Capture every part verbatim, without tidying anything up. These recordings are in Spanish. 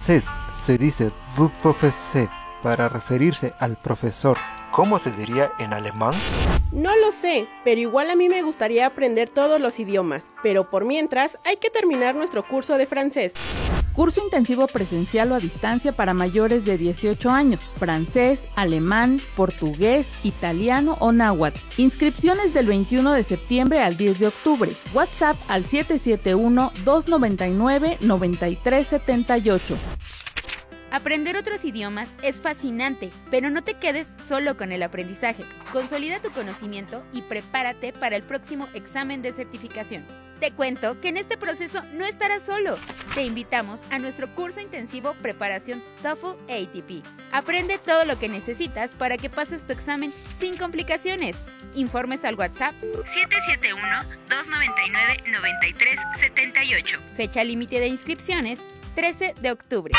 francés se dice du professeur para referirse al profesor. ¿Cómo se diría en alemán? No lo sé, pero igual a mí me gustaría aprender todos los idiomas, pero por mientras hay que terminar nuestro curso de francés. Curso intensivo presencial o a distancia para mayores de dieciocho años, francés, alemán, portugués, italiano o náhuatl. Inscripciones del veintiuno de septiembre al diez de octubre. WhatsApp al siete siete uno, dos nueve nueve, nueve tres siete ocho. Aprender otros idiomas es fascinante, pero no te quedes solo con el aprendizaje. Consolida tu conocimiento y prepárate para el próximo examen de certificación. Te cuento que en este proceso no estarás solo. Te invitamos a nuestro curso intensivo Preparación TOEFL A T P. Aprende todo lo que necesitas para que pases tu examen sin complicaciones. Informes al WhatsApp siete siete uno, dos nueve nueve, nueve tres siete ocho. Fecha límite de inscripciones trece de octubre.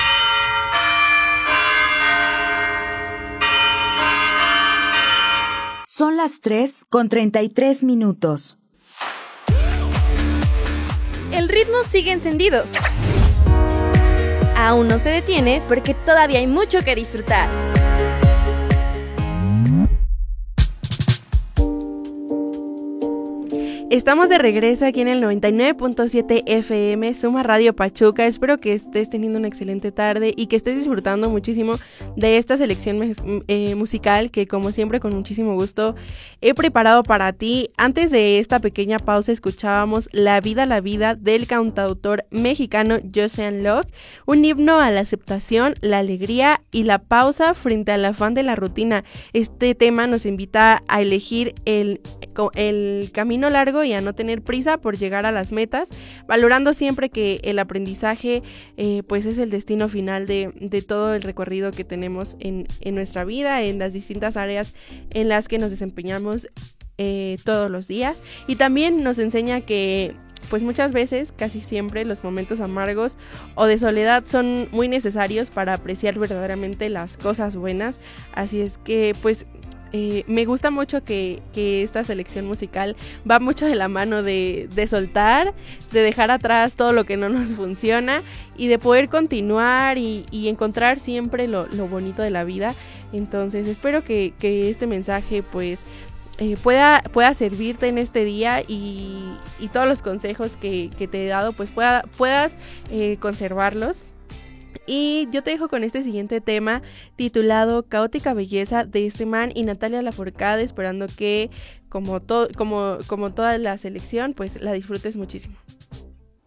Son las tres con treinta y tres minutos. El ritmo sigue encendido. Aún no se detiene porque todavía hay mucho que disfrutar. Estamos de regreso aquí en el noventa y nueve punto siete F M, Suma Radio Pachuca. Espero que estés teniendo una excelente tarde y que estés disfrutando muchísimo de esta selección eh, musical que, como siempre, con muchísimo gusto he preparado para ti. Antes de esta pequeña pausa escuchábamos La Vida, la Vida del cantautor mexicano Josean Locke, un himno a la aceptación, la alegría y la pausa frente al afán de la rutina. Este tema nos invita a elegir el, el camino largo y a no tener prisa por llegar a las metas, valorando siempre que el aprendizaje eh, pues es el destino final de, de todo el recorrido que tenemos en, en nuestra vida, en las distintas áreas en las que nos desempeñamos eh, todos los días. Y también nos enseña que pues muchas veces, casi siempre, los momentos amargos o de soledad son muy necesarios para apreciar verdaderamente las cosas buenas. Así es que pues Eh, me gusta mucho que, que esta selección musical va mucho de la mano de, de soltar, de dejar atrás todo lo que no nos funciona y de poder continuar y, y encontrar siempre lo, lo bonito de la vida. Entonces espero que, que este mensaje pues eh, pueda, pueda servirte en este día y, y todos los consejos que, que te he dado pues pueda, puedas eh, conservarlos. Y yo te dejo con este siguiente tema titulado Caótica Belleza de este man y Natalia Lafourcade, esperando que como, to- como, como toda la selección pues la disfrutes muchísimo.